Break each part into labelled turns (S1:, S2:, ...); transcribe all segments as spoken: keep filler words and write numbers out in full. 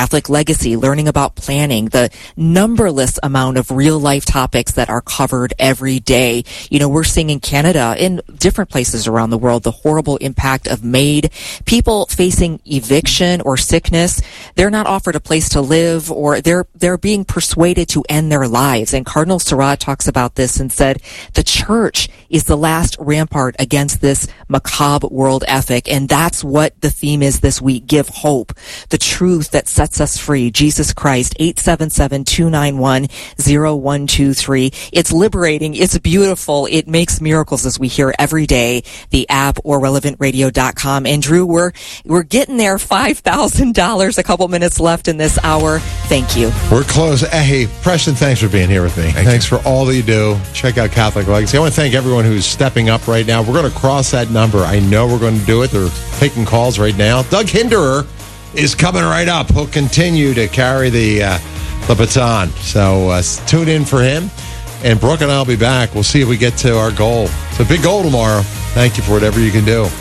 S1: Catholic legacy, learning about planning, the numberless amount of real-life topics that are covered every day. You know, we're seeing in Canada, in different places around the world, the horrible impact of MAID. People facing eviction or sickness, they're not offered a place to live, or they're they're being persuaded to end their lives. And Cardinal Sarah talks about this and said, the church is the last rampart against this macabre world ethic. And that's what the theme is this week. Give hope, the truth that sets us free. Jesus Christ, eight seven seven, two nine one, zero one two three. It's liberating. It's beautiful. It makes miracles, as we hear every day. The app or relevant radio dot com. And Drew, we're, we're getting there. five thousand dollars, a couple minutes left in this hour. Thank you.
S2: We're close. Hey, Preston, thanks for being here with me.
S3: Thank
S2: thanks
S3: you.
S2: for all that you do. Check out Catholic Legacy. I want to thank everyone who's stepping up right now. We're going to cross that number. I know we're going to do it. They're taking calls right now. Doug Hinderer is coming right up. He'll continue to carry the, uh, the baton. So uh, tune in for him. And Brooke and I will be back. We'll see if we get to our goal. It's a big goal tomorrow. Thank you for whatever you can do.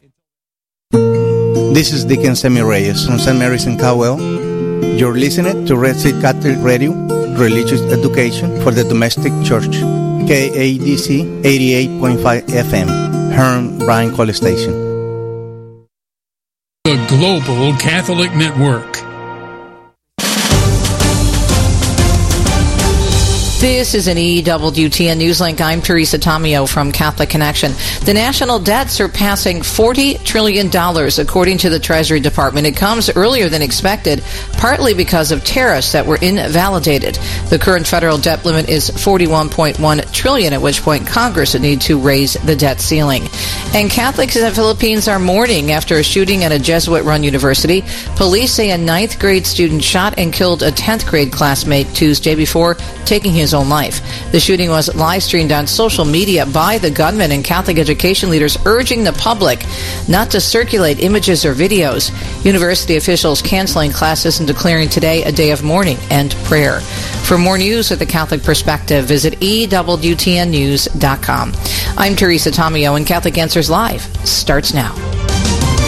S4: This is Deacon Semi Reyes from Saint Mary's in Cowell. You're listening to Red Seat Catholic Radio, religious education for the domestic church. K A D C eighty-eight point five F M, Herm Bryan College Station.
S5: The Global Catholic Network.
S6: This is an E W T N Newslink. I'm Teresa Tomeo from Catholic Connection. The national debt surpassing forty trillion dollars, according to the Treasury Department. It comes earlier than expected, partly because of tariffs that were invalidated. The current federal debt limit is forty-one point one trillion dollars, at which point Congress would need to raise the debt ceiling. And Catholics in the Philippines are mourning after a shooting at a Jesuit-run university. Police say a ninth grade student shot and killed a tenth grade classmate Tuesday before taking his own life. The shooting was live streamed on social media by the gunman, and Catholic education leaders urging the public not to circulate images or videos. University officials canceling classes and declaring today a day of mourning and prayer. For more news with the Catholic perspective, visit E W T N news dot com. I'm Teresa Tomeo, and Catholic Answers Live starts now.